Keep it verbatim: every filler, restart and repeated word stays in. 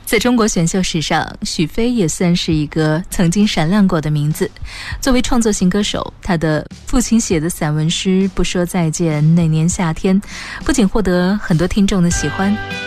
在中国选秀史上，许飞也算是一个曾经闪亮过的名字。作为创作型歌手，他的父亲写的散文诗《不说再见》那年夏天，不仅获得很多听众的喜欢，